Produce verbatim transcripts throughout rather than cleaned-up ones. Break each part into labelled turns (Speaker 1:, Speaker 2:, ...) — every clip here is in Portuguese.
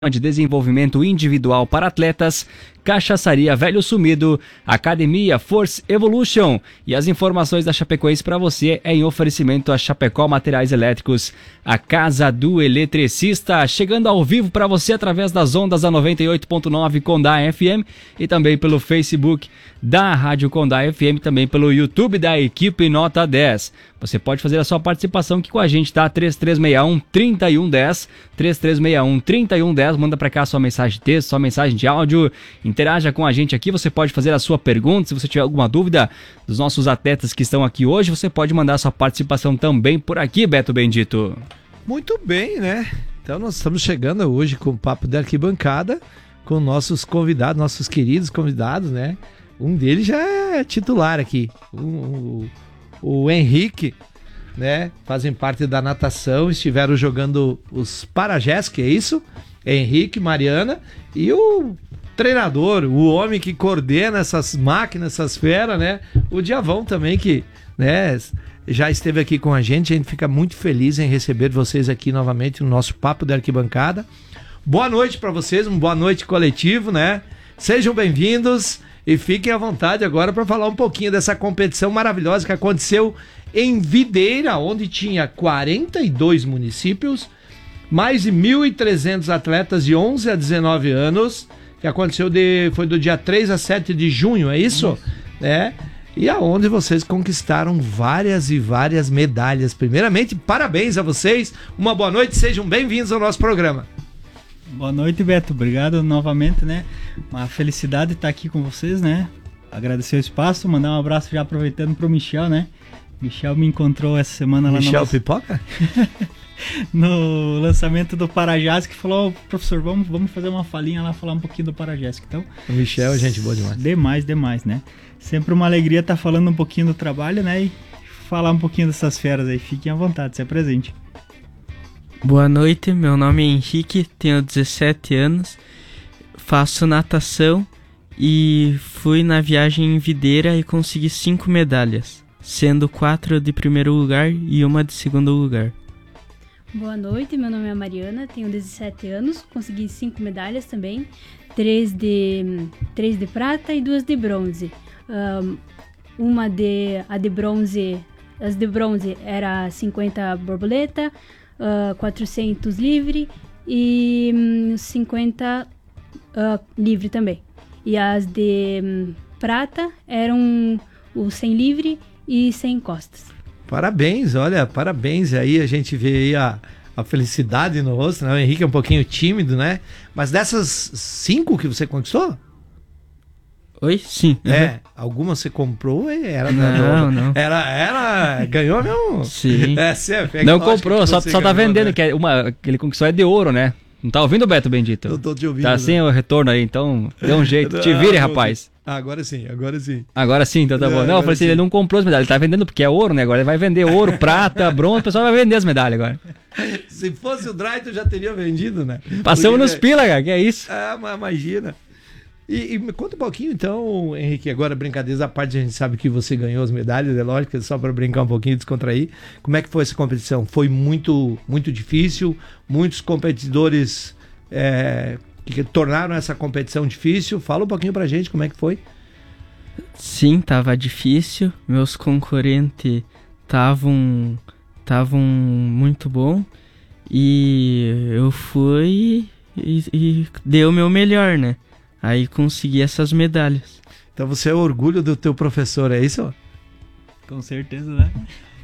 Speaker 1: de desenvolvimento individual para atletas, Cachaçaria Velho Sumido, Academia Force Evolution. E as informações da Chapecoense para você é em oferecimento a Chapecó Materiais Elétricos, a Casa do Eletricista, chegando ao vivo para você através das ondas da noventa e oito ponto nove Condá F M e também pelo Facebook da Rádio Condá F M, também pelo YouTube da equipe Nota dez. Você pode fazer a sua participação aqui com a gente, tá? três três seis um, três um um zero, três três seis um, três um um zero, manda para cá sua mensagem de texto, sua mensagem de áudio, interaja com a gente aqui, você pode fazer a sua pergunta, se você tiver alguma dúvida dos nossos atletas que estão aqui hoje, você pode mandar a sua participação também por aqui, Beto Bendito.
Speaker 2: Muito bem, né? Então nós estamos chegando hoje com o Papo da Arquibancada, com nossos convidados, nossos queridos convidados, né? Um deles já é titular aqui, o, o, o Henrique, né? Fazem parte da natação, estiveram jogando os Parajesc, é isso? Henrique, Mariana e o treinador, o homem que coordena essas máquinas, essas feras, né? O Diavão também, que, né, já esteve aqui com a gente. A gente fica muito feliz em receber vocês aqui novamente no nosso Papo da Arquibancada. Boa noite para vocês, uma boa noite coletivo, né? Sejam bem-vindos e fiquem à vontade agora para falar um pouquinho dessa competição maravilhosa que aconteceu em Videira, onde tinha quarenta e dois municípios, mais de mil e trezentos atletas de onze a dezenove anos, que aconteceu de, foi do dia três a sete de junho, é isso? É. E aonde vocês conquistaram várias e várias medalhas. Primeiramente, parabéns a vocês, uma boa noite, sejam bem-vindos ao nosso programa.
Speaker 3: Boa noite, Beto, obrigado novamente, né? Uma felicidade estar aqui com vocês, né? Agradecer o espaço, mandar um abraço já aproveitando pro Michel, né? Michel me encontrou essa semana lá no...
Speaker 2: Michel Pipoca?
Speaker 3: no lançamento do Parajesc, que falou, oh, professor, vamos, vamos fazer uma falinha lá, falar um pouquinho do Parajesc. Então,
Speaker 2: o Michel é gente boa demais.
Speaker 3: Demais, demais, né? Sempre uma alegria estar falando um pouquinho do trabalho, né? E falar um pouquinho dessas feras aí. Fiquem à vontade, se apresente.
Speaker 4: Boa noite, meu nome é Henrique, tenho dezessete anos, faço natação e fui na viagem em Videira e consegui cinco medalhas, sendo quatro de primeiro lugar e uma de segundo lugar.
Speaker 5: Boa noite, meu nome é Mariana, tenho dezessete anos, consegui cinco medalhas também, três de, três de prata e duas de bronze. Um, uma de, a de bronze, as de bronze era cinquenta borboleta, uh, quatrocentos livre e um, cinquenta uh, livre também. E as de um, prata eram o cem livre e cem costas.
Speaker 2: Parabéns, olha, parabéns. Aí a gente vê aí a, a felicidade no rosto, né? O Henrique é um pouquinho tímido, né? Mas dessas cinco que você conquistou?
Speaker 4: Oi? Sim.
Speaker 2: É,
Speaker 4: uhum.
Speaker 2: Alguma você comprou e era...
Speaker 4: Não,
Speaker 2: não,
Speaker 4: não.
Speaker 2: Era, era... Ganhou mesmo?
Speaker 4: Sim.
Speaker 2: É, é,
Speaker 1: não comprou, só, só tá vendendo,
Speaker 2: né?
Speaker 1: que é uma, que ele conquistou é de ouro, né? Não tá ouvindo, Beto Bendito?
Speaker 2: Eu tô te ouvindo.
Speaker 1: Tá sem, né, o retorno aí, então dê um jeito. Te vire, rapaz.
Speaker 2: Ah, agora sim, agora sim.
Speaker 1: Agora sim, então tá bom. Não, eu falei assim, ele não comprou as medalhas, ele tá vendendo porque é ouro, né? Agora ele vai vender ouro, prata, bronze, o pessoal vai vender as medalhas agora.
Speaker 2: Se fosse o Drayton, já teria vendido, né?
Speaker 1: Passamos
Speaker 2: porque...
Speaker 1: nos pila, cara, que é isso.
Speaker 2: Ah, mas imagina. E, e me conta um pouquinho, então, Henrique, agora brincadeiras à parte, a gente sabe que você ganhou as medalhas, é lógico, só para brincar um pouquinho, descontrair. Como é que foi essa competição? Foi muito, muito difícil, muitos competidores é, que tornaram essa competição difícil. Fala um pouquinho pra gente como é que foi.
Speaker 4: Sim, tava difícil, meus concorrentes estavam estavam muito bom e eu fui e, e dei o meu melhor, né? Aí consegui essas medalhas.
Speaker 2: Então você é o orgulho do teu professor, é isso?
Speaker 3: Com certeza, né?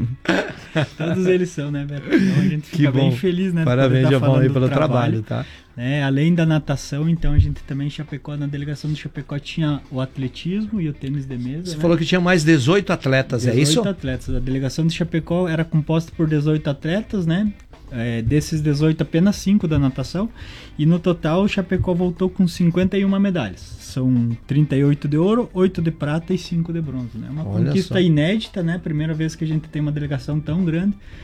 Speaker 3: Todos eles são, né, Beto? Então a gente fica bem feliz, né?
Speaker 2: Parabéns, Giovanni, aí pelo trabalho, trabalho, tá?
Speaker 3: Né? Além da natação, então a gente também em Chapecó, na delegação do Chapecó, tinha o atletismo e o tênis de mesa.
Speaker 2: Você
Speaker 3: né?
Speaker 2: falou que tinha mais dezoito atletas, é isso?
Speaker 3: dezoito atletas. A delegação do Chapecó era composta por dezoito atletas, né? É, desses dezoito, apenas cinco da natação. E no total, o Chapecó voltou com cinquenta e uma medalhas. São trinta e oito de ouro, oito de prata e cinco de bronze. Né? Uma
Speaker 2: Olha
Speaker 3: conquista
Speaker 2: só.
Speaker 3: inédita, né? Primeira vez que a gente tem uma delegação tão grande.